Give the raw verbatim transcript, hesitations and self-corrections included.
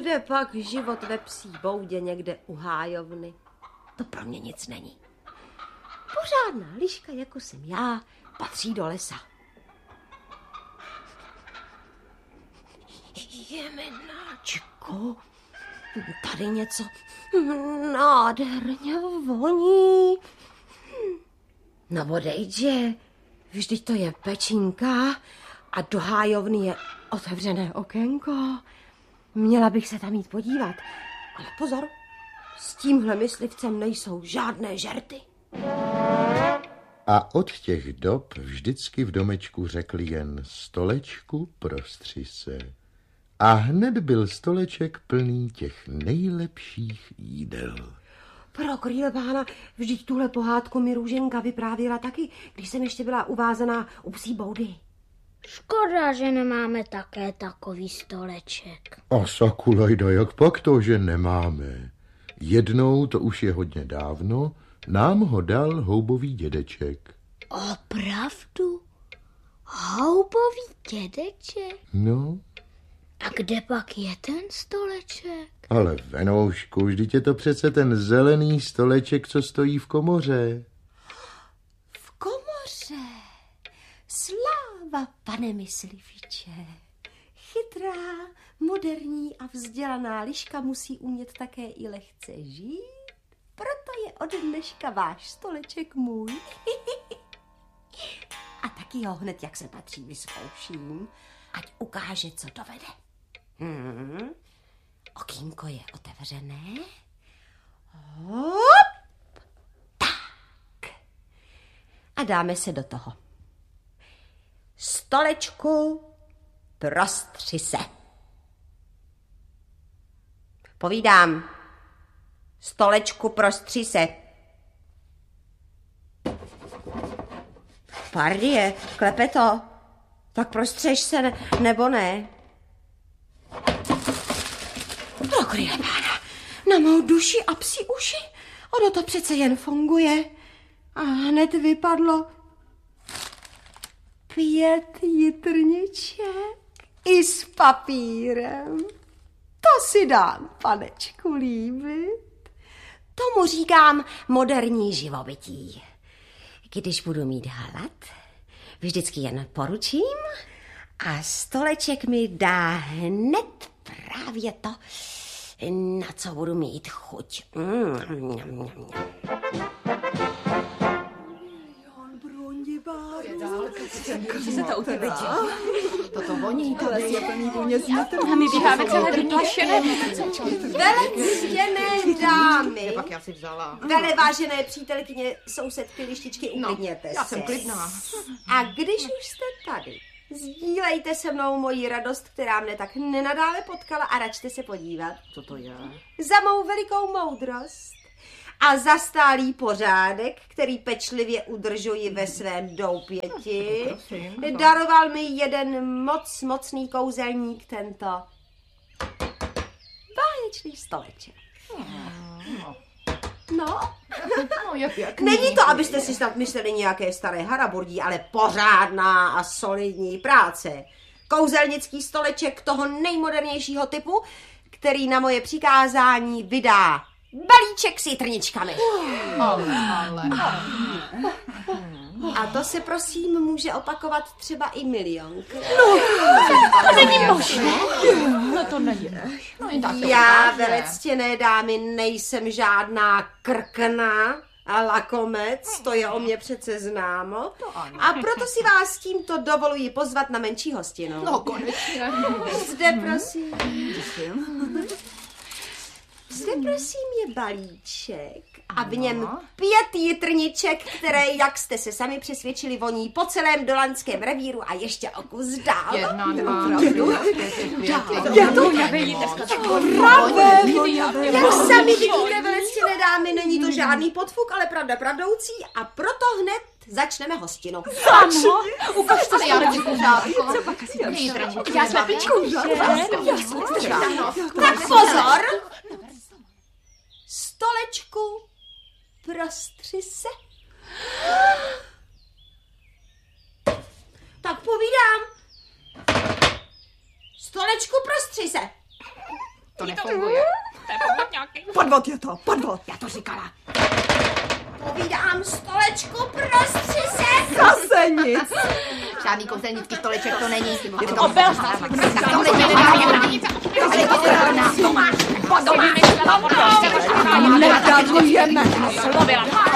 kde pak život ve psí boudě někde u hájovny? To pro mě nic není. Pořádná liška, jako jsem já, patří do lesa. Jemenáčku, tady něco nádherně voní. No odejde, vždyť to je pečínka a do hájovny je otevřené okénko. Měla bych se tam jít podívat, ale pozor, s tímhle myslivcem nejsou žádné žerty. A od těch dob vždycky v domečku řekli jen stolečku prostři se. A hned byl stoleček plný těch nejlepších jídel. Pro krýle pána, vždyť tuhle pohádku mi Růženka vyprávěla taky, když jsem ještě byla uvázaná u psí boudy. Škoda, že nemáme také takový stoleček. A sakulajda, jak pak to, že nemáme? Jednou, to už je hodně dávno, nám ho dal houbový dědeček. Opravdu? Houbový dědeček? No. A kde pak je ten stoleček? Ale Venoušku, vždyť je to přece ten zelený stoleček, co stojí v komoře. V komoře? Sláva, pane mysliviče. Chytrá, moderní a vzdělaná liška musí umět také i lehce žít. Proto je od dneška váš stoleček můj. A taky ho hned, jak se patří, vyzkouším, ať ukáže, co dovede. Hmm. Okýnko je otevřené. Hop! Tak. A dáme se do toho. Stolečku, prostři se. Povídám. Stolečku, prostři se. Pardie, klepe to. Tak prostřeš se, ne, nebo ne? Pro krýle pána, na mou duši a psí uši. Ono to přece jen funguje. A hned vypadlo pět jitrniček i s papírem. To si dám, panečku, líbit. Tomu říkám moderní živobytí. Když budu mít hlad, vždycky jen poručím a stoleček mi dá hned právě to, na co budu mít chuť. Mm. Co se to u tebe dělá? Toto voní, tohle je plný vůně z metru. A my běháme celé vyplašené. Velectěné dámy. Pak já si vzala. Vele vážené přítelkyně, sousedky, lištičky, uklidněte se. Já jsem klidná. A když už jste tady, sdílejte se mnou moji radost, která mne tak nenadále potkala a račte se podívat. Co to je? Za mou velikou moudrost a za stálý pořádek, který pečlivě udržuji ve svém doupěti, prosím, daroval mi jeden moc mocný kouzelník tento báječný stoleček. No. No, je pěkný. Není to, abyste si snad mysleli nějaké staré haraburdí, ale pořádná a solidní práce. Kouzelnický stoleček toho nejmodernějšího typu, který na moje přikázání vydá balíček s jitrničkami. Ale, ale. A to se prosím může opakovat třeba i milionkrát. No, to není možné. No to není. No, já, velectěné dámy, nejsem žádná krkna a lakomec, to je o mě přece známo. A proto si vás tímto dovoluji pozvat na menší hostinu. No konečně. Zde prosím. Zde prosím je balíček a v něm pět jitrniček, které, jak jste se sami přesvědčili, voní po celém dolanském revíru a ještě o kus dál. Jedna, dva, opravdu. Je to pravé. Jak sami vidíte, velectěné dámy, není to žádný podfuk, ale pravda pravdoucí a proto hned začneme hostinu. Ano, ukaž to, já nevím pořádko. Co pak asi Já jsme pičku. Tak pozor. Stolečku, prostři se. Tak povídám. Stolečku, prostři se. To nefunguje. To je podvod nějaký. Podvod je to, podvod. Já to říkala. Povídám, stolečku, prostři se. Zase nic. Žádný kouzelnický stoleček to není. Je to obel. To máš. Nedarujeme. Mluvila.